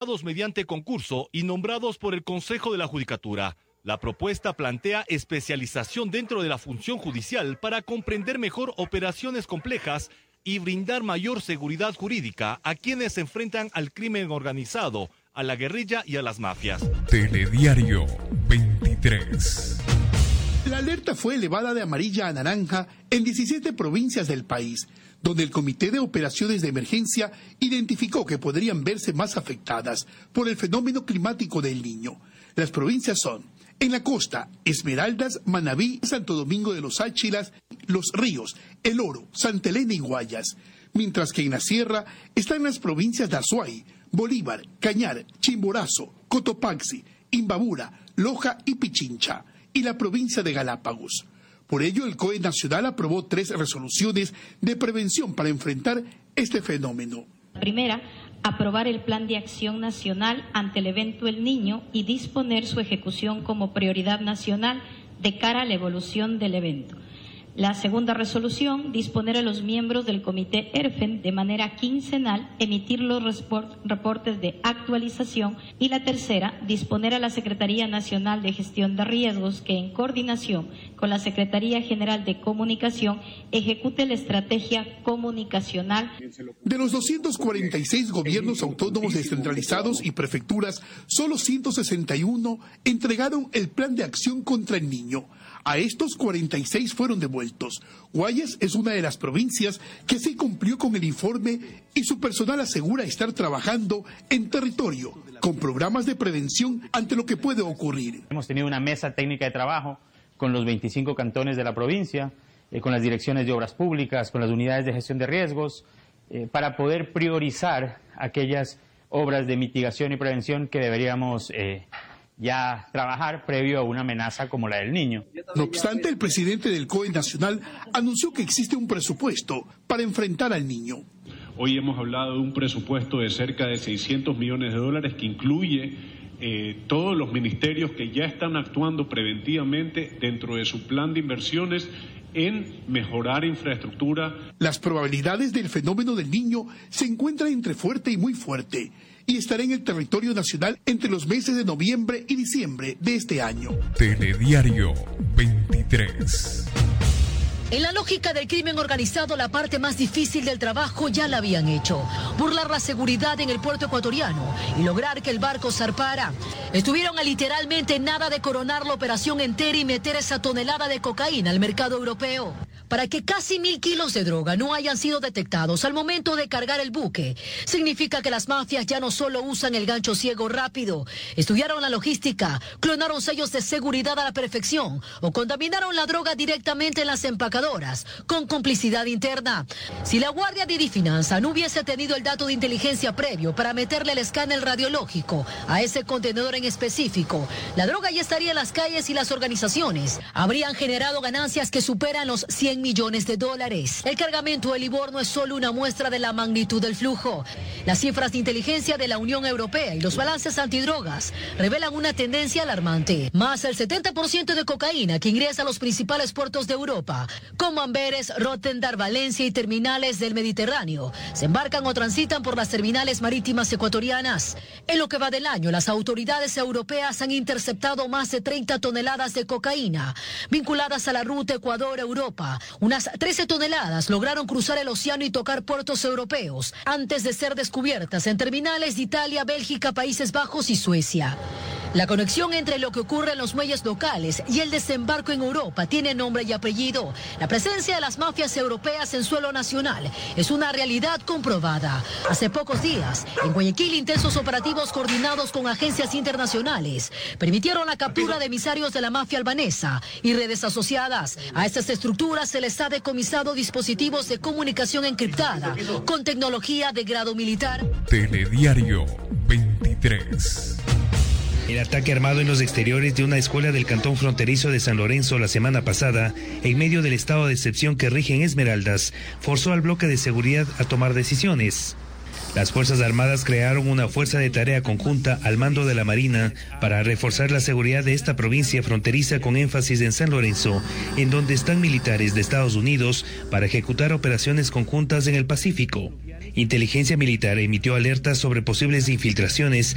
seleccionados mediante concurso y nombrados por el Consejo de la Judicatura. La propuesta plantea especialización dentro de la función judicial para comprender mejor operaciones complejas y brindar mayor seguridad jurídica a quienes se enfrentan al crimen organizado, a la guerrilla y a las mafias. Telediario 23. La alerta fue elevada de amarilla a naranja en 17 provincias del país, donde el Comité de Operaciones de Emergencia identificó que podrían verse más afectadas por el fenómeno climático del Niño. Las provincias son: en la costa, Esmeraldas, Manabí, Santo Domingo de los Áchilas, Los Ríos, El Oro, Santa Elena y Guayas. Mientras que en la sierra están las provincias de Azuay, Bolívar, Cañar, Chimborazo, Cotopaxi, Imbabura, Loja y Pichincha, y la provincia de Galápagos. Por ello, el COE Nacional aprobó 3 resoluciones de prevención para enfrentar este fenómeno. Primera, aprobar el Plan de Acción Nacional ante el evento El Niño y disponer su ejecución como prioridad nacional de cara a la evolución del evento. La segunda resolución, disponer a los miembros del Comité ERFEN de manera quincenal emitir los reportes de actualización. Y la tercera, disponer a la Secretaría Nacional de Gestión de Riesgos que en coordinación con la Secretaría General de Comunicación ejecute la estrategia comunicacional. De los 246 gobiernos autónomos descentralizados y prefecturas, solo 161 entregaron el Plan de Acción contra el Niño. A estos 46 fueron devueltos. Guayas es una de las provincias que sí cumplió con el informe y su personal asegura estar trabajando en territorio con programas de prevención ante lo que puede ocurrir. Hemos tenido una mesa técnica de trabajo con los 25 cantones de la provincia, con las direcciones de obras públicas, con las unidades de gestión de riesgos, para poder priorizar aquellas obras de mitigación y prevención que deberíamos ya trabajar previo a una amenaza como la del Niño. No obstante, el presidente del COE Nacional anunció que existe un presupuesto para enfrentar al Niño. Hoy hemos hablado de un presupuesto de cerca de $600 millones que incluye todos los ministerios que ya están actuando preventivamente dentro de su plan de inversiones en mejorar infraestructura. Las probabilidades del fenómeno del Niño se encuentran entre fuerte y muy fuerte y estará en el territorio nacional entre los meses de noviembre y diciembre de este año. Telediario 23. En la lógica del crimen organizado, la parte más difícil del trabajo ya la habían hecho: burlar la seguridad en el puerto ecuatoriano y lograr que el barco zarpara. Estuvieron a literalmente nada de coronar la operación entera y meter esa tonelada de cocaína al mercado europeo. Para que casi 1.000 kilos de droga no hayan sido detectados al momento de cargar el buque, significa que las mafias ya no solo usan el gancho ciego rápido, estudiaron la logística, clonaron sellos de seguridad a la perfección o contaminaron la droga directamente en las empacadoras, con complicidad interna. Si la Guardia de Difinanza no hubiese tenido el dato de inteligencia previo para meterle el escáner radiológico a ese contenedor en específico, la droga ya estaría en las calles y las organizaciones habrían generado ganancias que superan los $100 millones. El cargamento de Livorno es solo una muestra de la magnitud del flujo. Las cifras de inteligencia de la Unión Europea y los balances antidrogas revelan una tendencia alarmante. Más del 70% de cocaína que ingresa a los principales puertos de Europa, como Amberes, Rotterdam, Valencia y terminales del Mediterráneo, se embarcan o transitan por las terminales marítimas ecuatorianas. En lo que va del año, las autoridades europeas han interceptado más de 30 toneladas de cocaína vinculadas a la ruta Ecuador-Europa. Unas 13 toneladas lograron cruzar el océano y tocar puertos europeos antes de ser descubiertas en terminales de Italia, Bélgica, Países Bajos y Suecia. La conexión entre lo que ocurre en los muelles locales y el desembarco en Europa tiene nombre y apellido. La presencia de las mafias europeas en suelo nacional es una realidad comprobada. Hace pocos días, en Guayaquil, intensos operativos coordinados con agencias internacionales permitieron la captura de emisarios de la mafia albanesa y redes asociadas. A estas estructuras se les ha decomisado dispositivos de comunicación encriptada con tecnología de grado militar. Telediario 23. El ataque armado en los exteriores de una escuela del cantón fronterizo de San Lorenzo la semana pasada, en medio del estado de excepción que rige en Esmeraldas, forzó al bloque de seguridad a tomar decisiones. Las Fuerzas Armadas crearon una fuerza de tarea conjunta al mando de la Marina para reforzar la seguridad de esta provincia fronteriza con énfasis en San Lorenzo, en donde están militares de Estados Unidos para ejecutar operaciones conjuntas en el Pacífico. Inteligencia Militar emitió alertas sobre posibles infiltraciones